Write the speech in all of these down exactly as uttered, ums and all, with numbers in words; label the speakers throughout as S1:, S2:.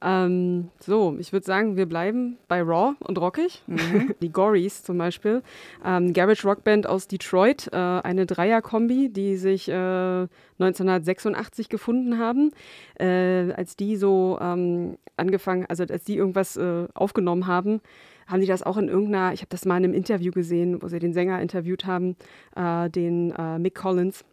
S1: Ähm, so, ich würde sagen, wir bleiben bei Raw und rockig. Mhm. Die Gories zum Beispiel. Ähm, Garage Rock Band aus Detroit, äh, eine Dreier-Kombi, die sich äh, neunzehnhundertsechsundachtzig gefunden haben. Äh, als die so ähm, angefangen, also als die irgendwas äh, aufgenommen haben, haben die das auch in irgendeiner, ich habe das mal in einem Interview gesehen, wo sie den Sänger interviewt haben, äh, den äh, Mick Collins.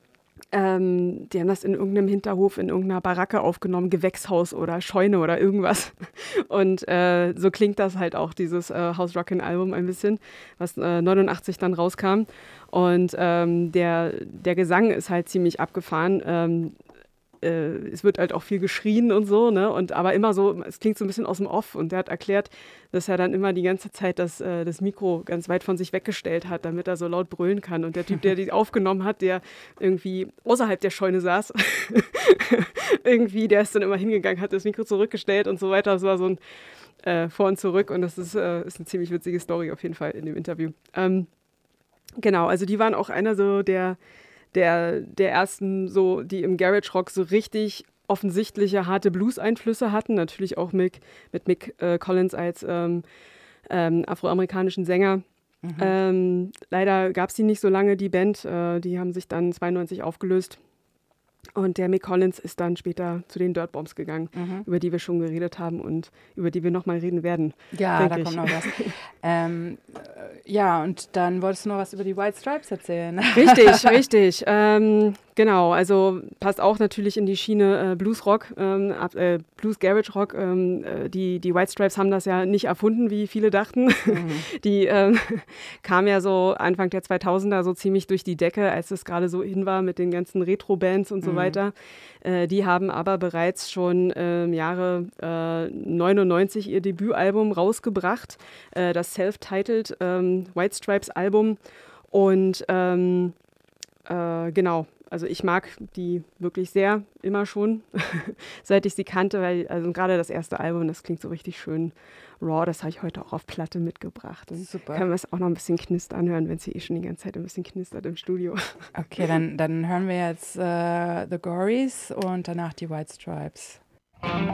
S1: Ähm, die haben das in irgendeinem Hinterhof, in irgendeiner Baracke aufgenommen, Gewächshaus oder Scheune oder irgendwas. Und äh, so klingt das halt auch, dieses äh, House Rockin' Album ein bisschen, was äh, neunundachtzig dann rauskam. Und ähm, der, der Gesang ist halt ziemlich abgefahren. Ähm, äh, es wird halt auch viel geschrien und so, ne? Und aber immer so, es klingt so ein bisschen aus dem Off. Und der hat erklärt, dass er dann immer die ganze Zeit das, äh, das Mikro ganz weit von sich weggestellt hat, damit er so laut brüllen kann. Und der Typ, der die aufgenommen hat, der irgendwie außerhalb der Scheune saß, irgendwie, der ist dann immer hingegangen, hat das Mikro zurückgestellt und so weiter. Das war so ein äh, Vor und Zurück. Und das ist, äh, ist eine ziemlich witzige Story auf jeden Fall in dem Interview. Ähm, genau, also die waren auch einer so der Der, der ersten, so, die im Garage Rock so richtig offensichtliche, harte Blues-Einflüsse hatten. Natürlich auch mit, mit Mick äh, Collins als ähm, ähm, afroamerikanischen Sänger. Mhm. Ähm, leider gab es die nicht so lange, die Band. Äh, die haben sich dann zweiundneunzig aufgelöst. Und der Mick Collins ist dann später zu den Dirt Bombs gegangen, mhm. über die wir schon geredet haben und über die wir nochmal reden werden.
S2: Ja, da ich. kommt noch was. ähm, ja, und dann wolltest du noch was über die White Stripes erzählen.
S1: Richtig, richtig. Ähm, genau, also passt auch natürlich in die Schiene äh, Bluesrock, ähm, äh, Blues Garage Rock. Ähm, äh, die, die White Stripes haben das ja nicht erfunden, wie viele dachten. Mhm. Die ähm, kam ja so Anfang der zweitausender so ziemlich durch die Decke, als es gerade so in war mit den ganzen Retro-Bands und so weiter. Äh, die haben aber bereits schon äh, im Jahre äh, neunundneunzig ihr Debütalbum rausgebracht, äh, das Self-Titled ähm, White Stripes Album. Und ähm, äh, genau, also ich mag die wirklich sehr, immer schon, seit ich sie kannte, weil also gerade das erste Album, das klingt so richtig schön raw, das habe ich heute auch auf Platte mitgebracht. Und super. Können wir es auch noch ein bisschen knistern hören, wenn es hier eh schon die ganze Zeit ein bisschen knistert im Studio.
S2: Okay, dann, dann hören wir jetzt äh, The Gories und danach die White Stripes.